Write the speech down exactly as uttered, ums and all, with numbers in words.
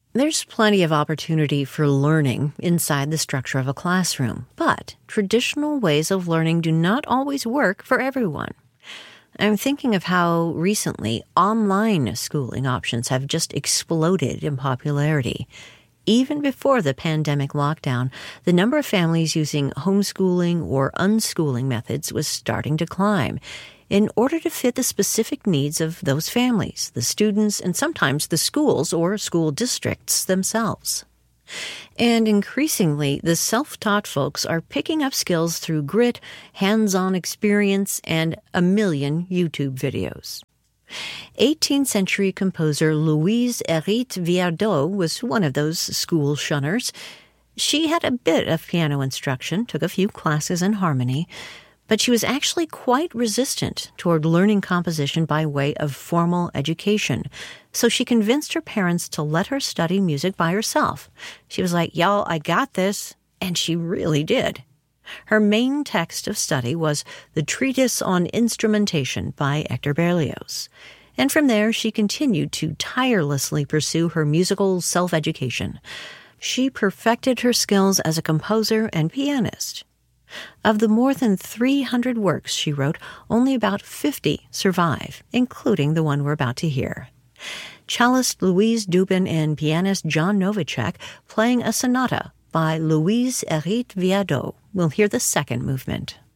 There's plenty of opportunity for learning inside the structure of a classroom, but traditional ways of learning do not always work for everyone. I'm thinking of how recently online schooling options have just exploded in popularity. Even before the pandemic lockdown, the number of families using homeschooling or unschooling methods was starting to climb in order to fit the specific needs of those families, the students, and sometimes the schools or school districts themselves. And increasingly, the self-taught folks are picking up skills through grit, hands-on experience, and a million YouTube videos. eighteenth century composer Louise Hérite Viardot was one of those school shunners. She had a bit of piano instruction, took a few classes in harmony, but she was actually quite resistant toward learning composition by way of formal education. So she convinced her parents to let her study music by herself. She was like, "Y'all, I got this." And she really did. Her main text of study was The Treatise on Instrumentation by Hector Berlioz. And from there, she continued to tirelessly pursue her musical self-education. She perfected her skills as a composer and pianist. Of the more than three hundred works she wrote, only about fifty survive, including the one we're about to hear. Cellist Louise Dubin and pianist John Novacek playing a sonata by Louise Hérite Viardot. We'll hear the second movement.